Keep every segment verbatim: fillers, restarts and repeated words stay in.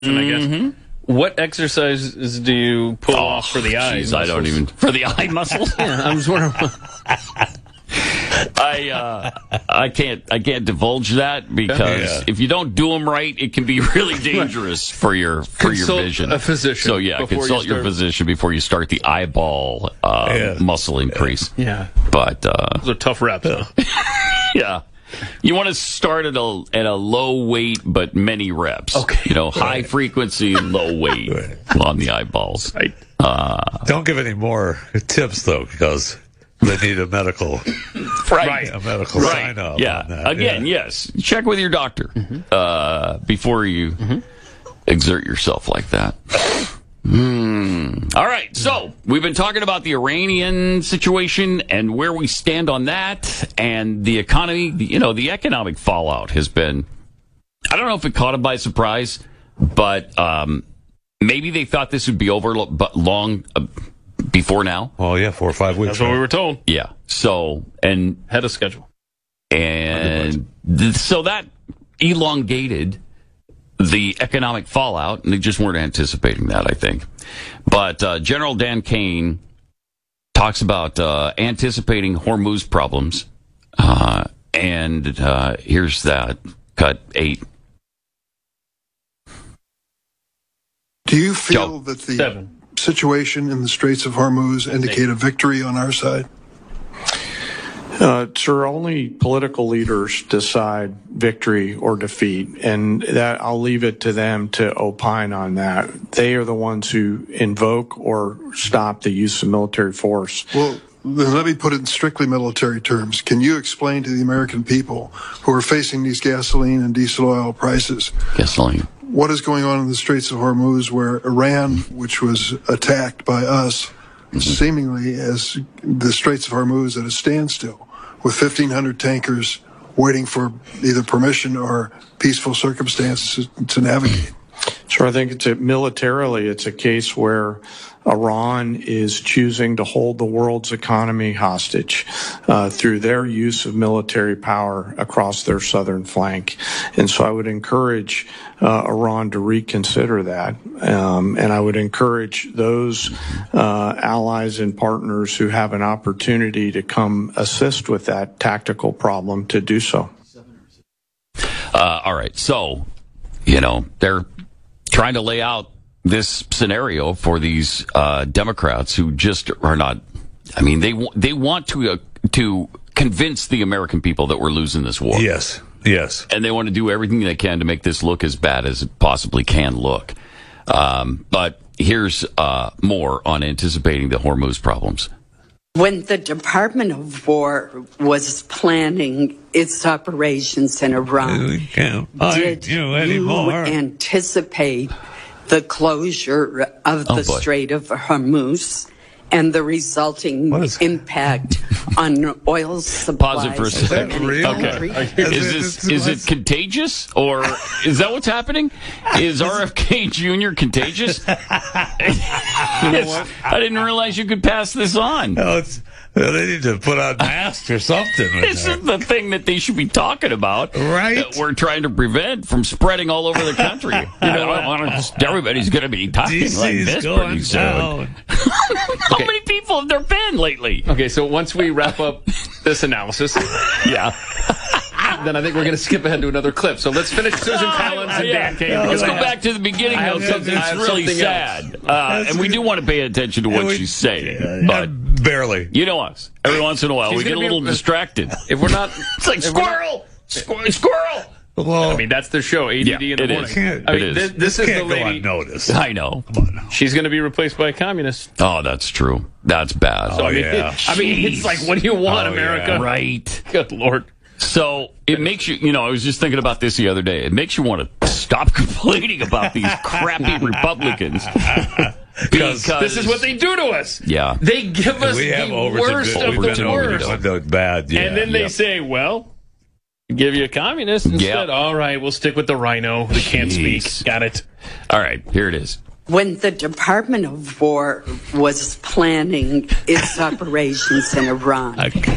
I guess. Mm-hmm. What exercises do you pull oh, off for the eyes? Geez, I don't even for the eye muscles. Yeah, I'm just wondering. I uh, I can't I can't divulge that because Yeah. if you don't do them right, it can be really dangerous for your for Consult your vision. a physician So yeah, before consult you your start. physician before you start the eyeball uh, Yeah. muscle increase. Yeah, But uh, those are tough reps. Huh? yeah. You want to start at a at a low weight but many reps. Okay. You know, high frequency, low weight Right. on the eyeballs. Right. Don't give any more tips, though, because they need a medical, Right. a medical Right. sign off. Yeah. On that. Again, yeah. yes. Check with your doctor uh, before you exert yourself like that. Hmm. All right. So we've been talking about the Iranian situation and where we stand on that, and the economy. You know, the economic fallout has been. I don't know if it caught them by surprise, but um, maybe they thought this would be over lo- but long uh, before now. Well, yeah, four or five weeks. That's what we were told. Yeah. So and Ahead of schedule. and th- so that elongated the economic fallout, and they just weren't anticipating that, I think. But uh, General Dan Kane talks about uh, anticipating Hormuz problems, uh, and uh, here's that, cut eight. Do you feel Joe, that the Seven. situation in the Straits of Hormuz indicate a victory on our side? Uh, sir, only political leaders decide victory or defeat, and that I'll leave it to them to opine on that. They are the ones who invoke or stop the use of military force. Well, then let me put it in strictly military terms. Can you explain to the American people who are facing these gasoline and diesel oil prices Gasoline. what is going on in the Straits of Hormuz, where Iran, which was attacked by us, seemingly as the Straits of Hormuz at a standstill, with fifteen hundred tankers waiting for either permission or peaceful circumstances to navigate? So I think it's a, militarily, it's a case where Iran is choosing to hold the world's economy hostage uh, through their use of military power across their southern flank. And so I would encourage uh, Iran to reconsider that. Um, and I would encourage those uh, allies and partners who have an opportunity to come assist with that tactical problem to do so. Uh, all right. So, you know, they're trying to lay out this scenario for these uh, Democrats who just are not. I mean, they they want to uh, to convince the American people that we're losing this war. Yes, yes. And they want to do everything they can to make this look as bad as it possibly can look. Um, but here's uh, more on anticipating the Hormuz problems. When the Department of War was planning its operations in Iran, We can't find did you you anymore. anticipate the closure of Oh, the boy. Strait of Hormuz and the resulting What is- impact on oil supplies? Pause it for a in second. many real? countries? Okay. Is this is it contagious, or is that what's happening? Is R F K Junior contagious? You know what? I didn't realize you could pass this on. No, it's, well, they need to put on masks or something. in This there. is the thing that they should be talking about, Right. That we're trying to prevent from spreading all over the country. You know, I want to just everybody's going to be talking D C's like this going pretty soon. down. How many people have there been lately? Okay, so once we wrap up this analysis, Yeah. then I think we're going to skip ahead to another clip. So let's finish Susan Collins and Yeah. Dan Kane. Let's because go I have- back to the beginning, I though, have because something- I it's have really something sad. Uh, and we do want to pay attention to what we- she's saying. Yeah, But barely. you know us. Every once in a while, She's we get a gonna be- little distracted. If we're not, It's like, if we're not- squirrel! Squirrel! Squirrel! Well, I mean, that's their show, A D D Yeah, in the it morning. is. Can't- I mean, It is. This, this is can't the go lady. unnoticed. I know. Come on now. She's going to be replaced by a communist. Oh, that's true. That's bad. So, I mean, yeah. I mean, it's like, what do you want, Oh, America? yeah. Right. Good Lord. So it makes you, you know, I was just thinking about this the other day. It makes you want to stop complaining about these crappy Republicans. Because This is what they do to us. Yeah. They give us We have the over worst to of we've the been over worst. to the bad. Yeah. And then they yeah. say, well, give you a communist instead. Yeah. All right, we'll stick with the rhino. They can't Jeez. speak. Got it. All right, here it is. When the Department of War was planning its operations in Iran,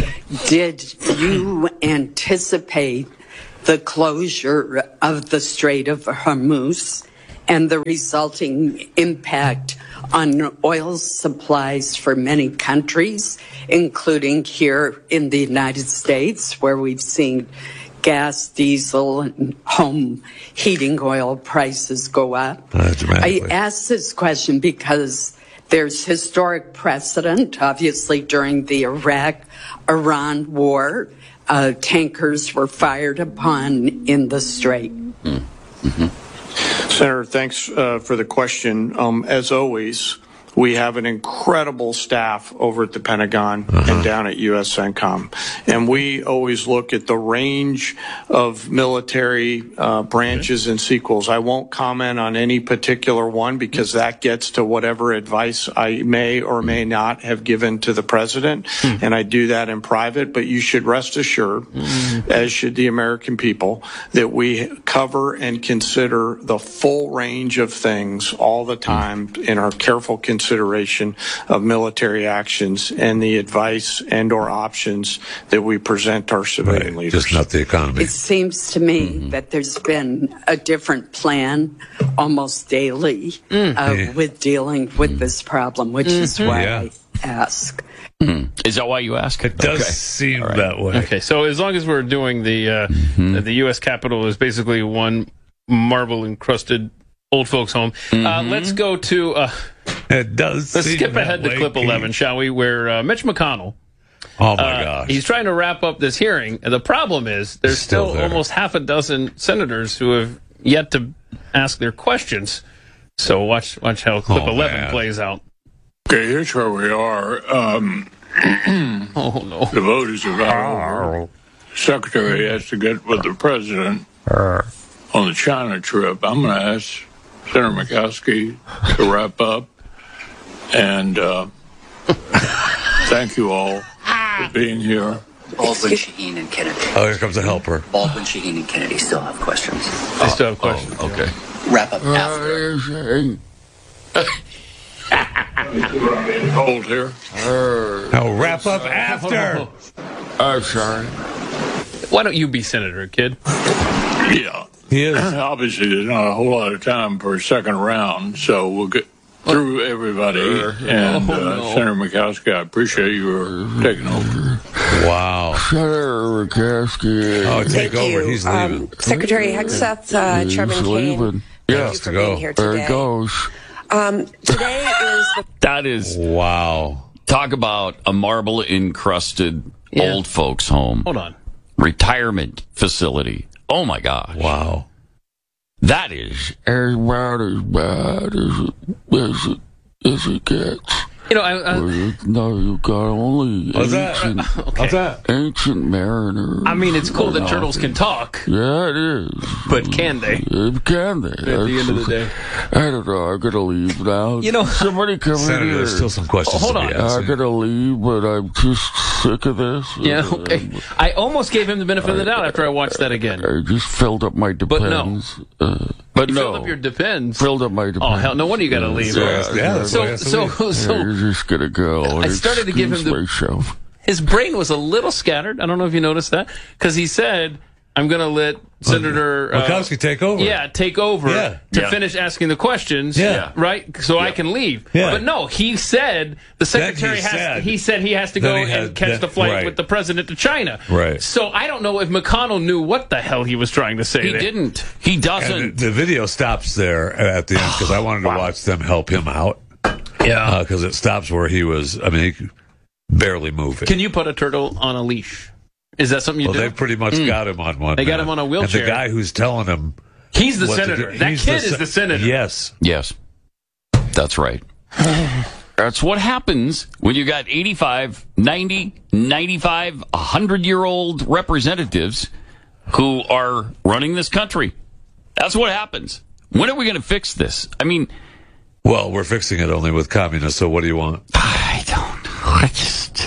did you anticipate the closure of the Strait of Hormuz and the resulting impact on oil supplies for many countries, including here in the United States, where we've seen gas, diesel, and home heating oil prices go up. Uh, I dramatically. ask this question because there's historic precedent, obviously, during the Iraq-Iran war. Uh, tankers were fired upon in the Strait. Mm-hmm. Senator, thanks uh, for the question. Um, as always, we have an incredible staff over at the Pentagon uh-huh. and down at U S CENTCOM. And we always look at the range of military uh, branches and sequels. I won't comment on any particular one because that gets to whatever advice I may or may not have given to the president. Mm-hmm. And I do that in private. But you should rest assured, mm-hmm. as should the American people, that we cover and consider the full range of things all the time mm-hmm. in our careful consideration consideration of military actions and the advice and or options that we present our civilian right. leaders. Just not the economy. It seems to me mm-hmm. that there's been a different plan almost daily mm. uh, yeah. with dealing with mm. this problem, which mm-hmm. is why yeah. I ask. Mm. Is that why you ask? It does okay. seem right. that way. Okay, so as long as we're doing the uh, mm-hmm. the U S Capitol is basically one marble encrusted old folks home. Mm-hmm. Uh, let's go to. Uh, It does. Let's seem skip that ahead to way, clip Keith. eleven, shall we? Where uh, Mitch McConnell. Oh my uh, gosh! He's trying to wrap up this hearing. And the problem is there's Still still, there. almost half a dozen senators who have yet to ask their questions. So watch watch how clip Oh, eleven man. plays out. Okay, here's where we are. Um, oh no! The vote is about over. The secretary has to get with the president on the China trip. I'm going to ask Senator Murkowski to wrap up. And uh, thank you all for being here. Baldwin, Shaheen, and Kennedy. Oh, here comes a helper. Baldwin, Shaheen, and Kennedy still have questions. They still have questions. Oh, okay. Wrap up after. Hold here. Now wrap up after. I'm sorry. Why don't you be senator, kid? Yeah. He is. Obviously, there's not a whole lot of time for a second round, so we'll get through everybody. And uh, Oh, no. Senator Murkowski, I appreciate you taking over. Wow. Senator Murkowski. Oh, take Thank over. you. He's leaving. Um, Secretary Hegseth, uh, Chairman Kane, leaving. Yeah, thank has you to for go. being here There today. it goes. Um, today is the That is, Wow. talk about a marble encrusted Yeah. old folks home. Hold on. Retirement facility. Oh my gosh. Wow. That is as bad as bad as it, as it, as it gets. You know, I, I, No, you got only What's that? ancient, What's that? ancient mariners. I mean, it's cool that turtles can talk, Yeah, it is. but can they? It can they? At the end of the day. I don't know. I'm gonna leave now. You know- somebody come in Senator, here. there's still some questions Hold to on. be I'm answered. gonna leave, but I'm just sick of this. Yeah, okay. I almost gave him the benefit of the doubt after I watched that again. I just filled up my But no. depends. Uh, but You no. filled up your depends. Filled up my depends. Oh, hell, no wonder you got to leave. Yeah, that's So, why I have to so, leave. so, You're just gonna go. I started to give him the- Excuse myself. his brain was a little scattered. I don't know if you noticed that, because he said, "I'm going to let Senator uh, Murkowski take over. yeah, take over Yeah. to Yeah. finish asking the questions, Yeah. right? So I can leave." Yeah. But no, he said the secretary he has. said- he said he has to go then he and had- catch then- the flight right. with the president to China. Right. So I don't know if McConnell knew what the hell he was trying to say. He there. didn't. He And doesn't. the, the video stops there at the end because I wanted to watch them help him out. Yeah. Because it stops where he was, I mean, he could barely moving. Can you put a turtle on a leash? Is that something you well, do? they've pretty much got him on one. They got now. him on a And wheelchair. the guy who's telling him He's the what to senator. do- That he's kid se- is the senator. Yes. Yes. That's right. That's what happens when you got eighty-five, ninety, ninety-five, one hundred year old representatives who are running this country. That's what happens. When are we going to fix this? I mean, Well, we're fixing it only with communists, so what do you want? I don't know. I just.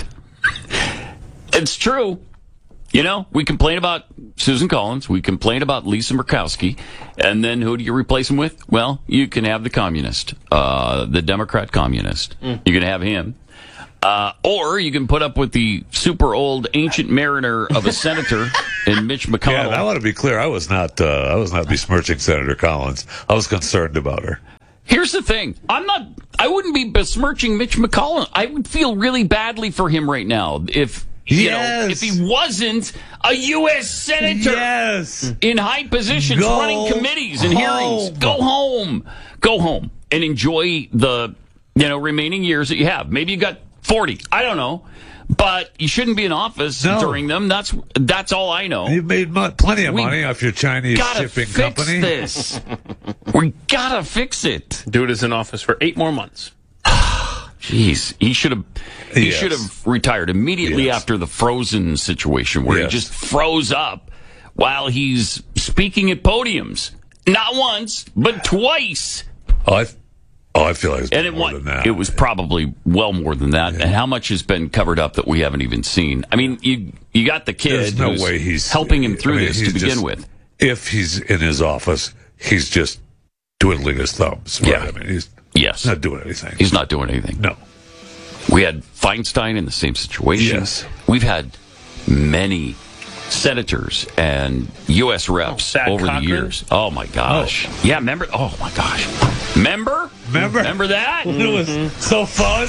It's true. You know, we complain about Susan Collins. We complain about Lisa Murkowski. And then who do you replace them with? Well, you can have the communist, uh, the Democrat communist. Mm. You can have him. Uh, or you can put up with the super old ancient mariner of a senator in Mitch McConnell. Yeah, and I want to be clear. I was not. Uh, I was not besmirching Senator Collins. I was concerned about her. Here's the thing. I'm not, I wouldn't be besmirching Mitch McConnell. I would feel really badly for him right now if, you yes. know, if he wasn't a U S senator yes. in high positions, Go running committees and home. hearings. Go home. Go home and enjoy the, you know, remaining years that you have. Maybe you got forty. I don't know. But you shouldn't be in office no. during them. That's that's all I know. You made mo- plenty of we money off your Chinese gotta shipping fix company. This. We gotta fix it. Dude is in office for eight more months. Jeez, he should have. He Yes. should have retired immediately Yes. after the Frozen situation, where Yes. he just froze up while he's speaking at podiums. Not once, but twice. Oh, I, oh, I feel like it's And it, more wa- than that. it was probably well more than that. And how much has been covered up that we haven't even seen? I mean, you you got the kid There's no who's way he's helping him through I mean, this to he's begin just- with. If he's in his office, he's just twiddling his thumbs. Right? Yeah. I mean, he's Yes. not doing anything. He's not doing anything. no. We had Feinstein in the same situation. Yes. We've had many senators and U S reps Oh, Thad over Cochran? the years. Oh, my gosh. Yeah, remember? Oh, my gosh. Remember? Remember? Remember that? It was so fun.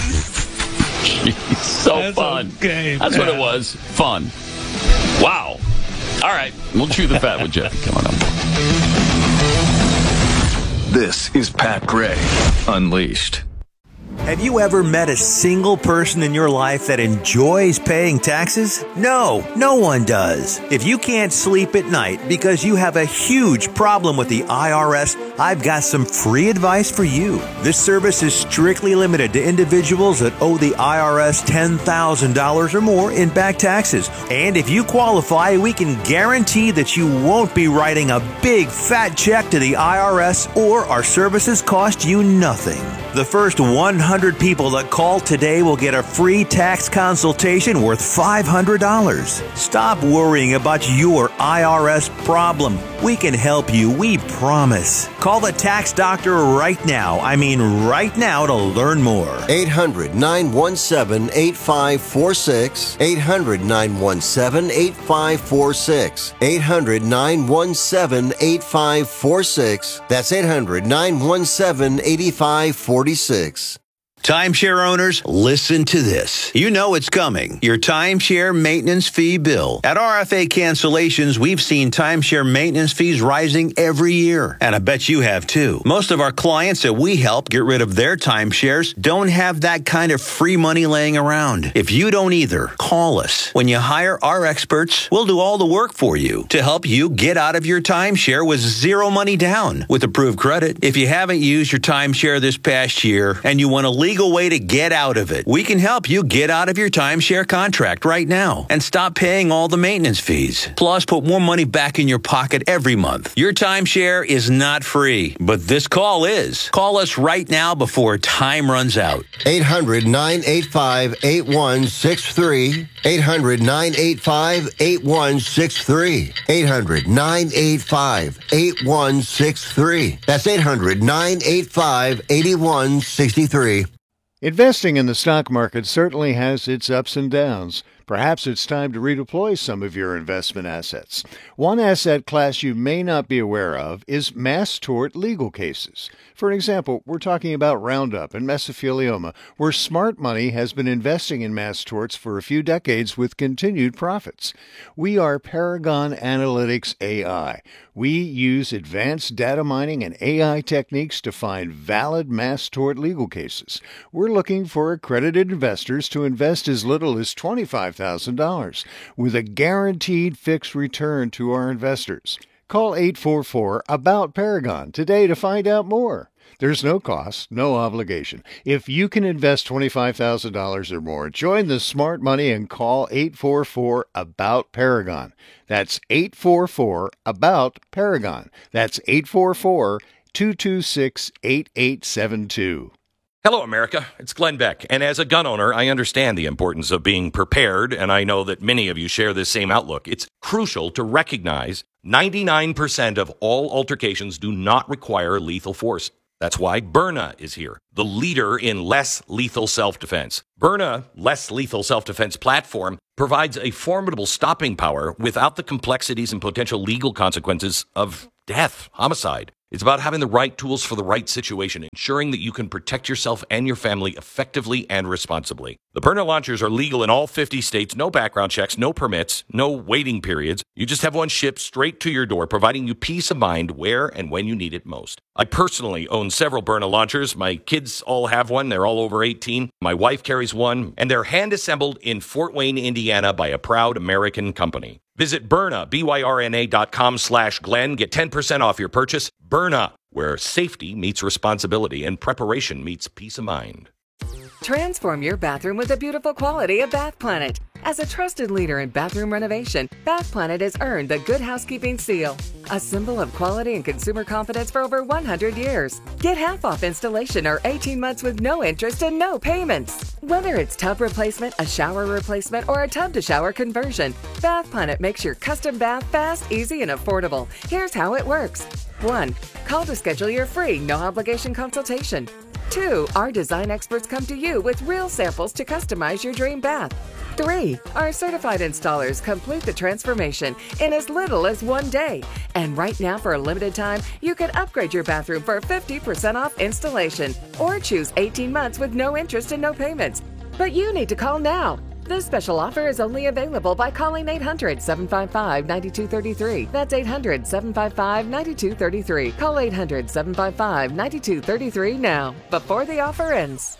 so That's fun. okay, That's what it man. was. Fun. Wow. All right. We'll chew the fat with Jeffy coming up. This is Pat Gray Unleashed. Have you ever met a single person in your life that enjoys paying taxes? No, no one does. If you can't sleep at night because you have a huge problem with the I R S, I've got some free advice for you. This service is strictly limited to individuals that owe the I R S ten thousand dollars or more in back taxes. And if you qualify, we can guarantee that you won't be writing a big fat check to the I R S, or our services cost you nothing. The first one hundred people that call today will get a free tax consultation worth five hundred dollars. Stop worrying about your I R S problem. We can help you, we promise. Call the tax doctor right now. I mean right now to learn more. eight hundred, nine one seven, eight five four six. eight hundred, nine one seven, eight five four six. eight hundred, nine one seven, eight five four six. That's eight hundred, nine one seven, eight five four six. Timeshare owners, listen to this. You know it's coming. Your timeshare maintenance fee bill. At R F A Cancellations, we've seen timeshare maintenance fees rising every year. And I bet you have too. Most of our clients that we help get rid of their timeshares don't have that kind of free money laying around. If you don't either, call us. When you hire our experts, we'll do all the work for you to help you get out of your timeshare with zero money down with approved credit. If you haven't used your timeshare this past year and you want to leave legal way to get out of it. We can help you get out of your timeshare contract right now and stop paying all the maintenance fees. Plus, put more money back in your pocket every month. Your timeshare is not free, but this call is. Call us right now before time runs out. eight hundred, nine eight five, eight one six three. eight hundred, nine eight five, eight one six three. eight hundred, nine eight five, eight one six three. That's eight hundred, nine eight five, eight one six three. Investing in the stock market certainly has its ups and downs. Perhaps it's time to redeploy some of your investment assets. One asset class you may not be aware of is mass tort legal cases. For example, we're talking about Roundup and mesothelioma, where smart money has been investing in mass torts for a few decades with continued profits. We are Paragon Analytics A I. We use advanced data mining and A I techniques to find valid mass tort legal cases. We're looking for accredited investors to invest as little as twenty-five thousand dollars with a guaranteed fixed return to our investors. Call eight four four, A B O U T, Paragon today to find out more. There's no cost, no obligation. If you can invest twenty-five thousand dollars or more, join the smart money and call eight four four, A B O U T, Paragon. That's eight four four, A B O U T, Paragon. That's eight four four, two two six, eight eight seven two. Hello, America. It's Glenn Beck. And as a gun owner, I understand the importance of being prepared, and I know that many of you share this same outlook. It's crucial to recognize ninety-nine percent of all altercations do not require lethal force. That's why Byrna is here, the leader in less lethal self-defense. Byrna Less Lethal Self-Defense platform provides a formidable stopping power without the complexities and potential legal consequences of death, homicide. It's about having the right tools for the right situation, ensuring that you can protect yourself and your family effectively and responsibly. The Byrna launchers are legal in all fifty states, no background checks, no permits, no waiting periods. You just have one shipped straight to your door, providing you peace of mind where and when you need it most. I personally own several Byrna launchers. My kids all have one. They're all over eighteen. My wife carries one, and they're hand-assembled in Fort Wayne, Indiana by a proud American company. Visit Byrna, B Y R N A dot com slash Glenn. Get ten percent off your purchase. Byrna, where safety meets responsibility and preparation meets peace of mind. Transform your bathroom with the beautiful quality of Bath Planet. As a trusted leader in bathroom renovation, Bath Planet has earned the Good Housekeeping seal, a symbol of quality and consumer confidence for over one hundred years. Get half off installation or eighteen months with no interest and no payments. Whether it's tub replacement, a shower replacement, or a tub-to-shower conversion, Bath Planet makes your custom bath fast, easy, and affordable. Here's how it works. one. Call to schedule your free, no-obligation consultation. two. Our design experts come to you with real samples to customize your dream bath. three. Our certified installers complete the transformation in as little as one day. And right now, for a limited time, you can upgrade your bathroom for fifty percent off installation or choose eighteen months with no interest and no payments. But you need to call now. This special offer is only available by calling eight hundred, seven five five, nine two three three. That's eight hundred, seven five five, nine two three three. Call eight hundred, seven five five, nine two three three now, before the offer ends.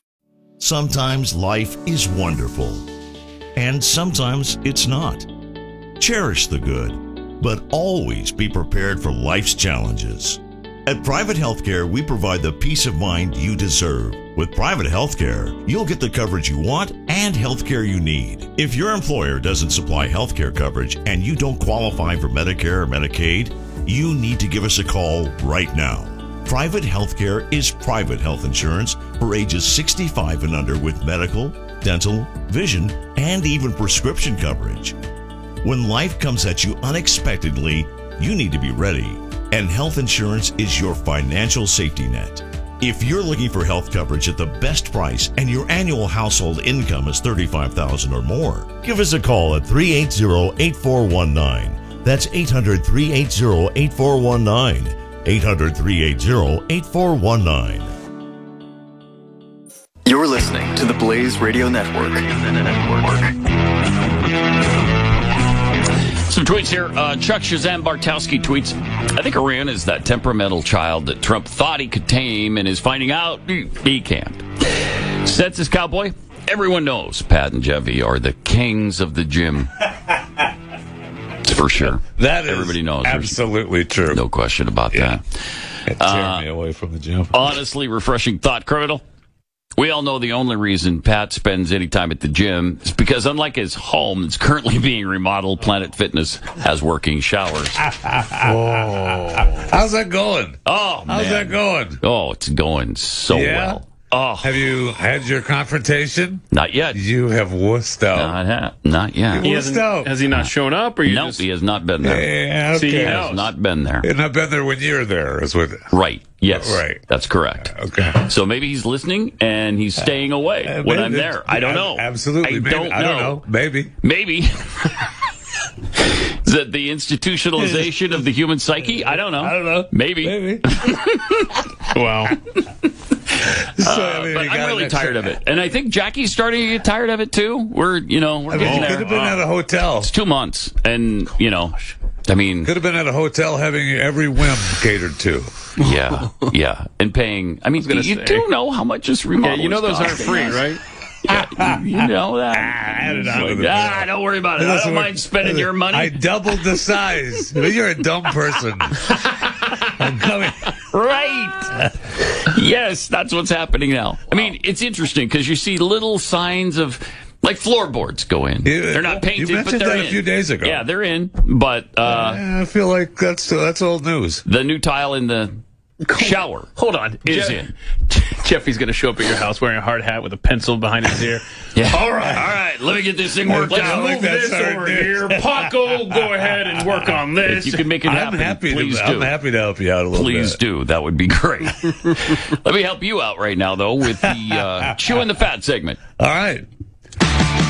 Sometimes life is wonderful, and sometimes it's not. Cherish the good, but always be prepared for life's challenges. At Private Healthcare, we provide the peace of mind you deserve. With Private Healthcare, you'll get the coverage you want and healthcare you need. If your employer doesn't supply healthcare coverage and you don't qualify for Medicare or Medicaid, you need to give us a call right now. Private Healthcare is private health insurance for ages sixty-five and under with medical, dental, vision, and even prescription coverage. When life comes at you unexpectedly, you need to be ready. And health insurance is your financial safety net. If you're looking for health coverage at the best price and your annual household income is thirty-five thousand dollars or more, give us a call at three eight zero, eight four one nine. That's eight hundred, three eight zero, eight four one nine. eight hundred, three eight zero, eight four one nine. You're listening to the Blaze Radio Network. Some tweets here. Uh, Chuck Shazam Bartowski tweets, I think Iran is that temperamental child that Trump thought he could tame and is finding out he, he can't. Census Cowboy, everyone knows Pat and Jeffy are the kings of the gym. For sure. That is Everybody knows. absolutely true. No question about Yeah. that. Tear Uh, me away from the gym. Honestly, refreshing thought, Criminal. We all know the only reason Pat spends any time at the gym is because, unlike his home that's currently being remodeled, Planet Fitness has working showers. Oh. How's that going? Oh, How's man. that going? Oh, it's going so Yeah? well. Oh, Have you had your confrontation? not yet. You have wussed out. Not, ha- not yet. He Wussed hasn't, out. has he not shown up? Or you No, just, he has not been there. Yeah, See, okay. he He has knows. not been there. And I've been there when you're there. Is what. Right. Yes. Right. That's correct. Okay. So maybe he's listening and he's staying away Uh, when maybe. I'm there. I don't know. Absolutely. I maybe. don't know. I don't know. Maybe. Maybe. Is that the institutionalization of the human psyche? I don't know. I don't know. Maybe. Maybe. wow. So, Uh, I mean, but you I'm got really an tired of it. And I think Jackie's starting to get tired of it too. We're, you know, we're I mean, getting you there. could have been at a hotel. It's two months. And, you know, I mean, Could have been at a hotel having every whim catered to. yeah, yeah. And paying, I mean, gonna you say. do know how much this remodel Yeah, you know is those aren't costing free, us. right? Yeah, you you know that. add it on to Like, the bill. ah, don't worry about it. I don't mind spending your money. I doubled the size. You're a dumb person. I'm coming. Right. Yes, that's what's happening now. I mean, it's interesting because you see little signs of, like, floorboards go in. You- They're not painted, you but mentioned they're that in. a few days ago. Yeah, they're in. But uh, Yeah, I feel like that's that's old news. the new tile in the shower. Hold on. Is Je- in. Jeffy's going to show up at your house wearing a hard hat with a pencil behind his ear. Yeah. All right. All right. Let me get this thing worked Let's out. move this over here. Paco, go ahead and work on this. If you can make it happen, I'm happy please to, do. I'm happy to help you out a little Please bit. do. That would be great. Let me help you out right now, though, with the uh, chewing the fat segment. All right.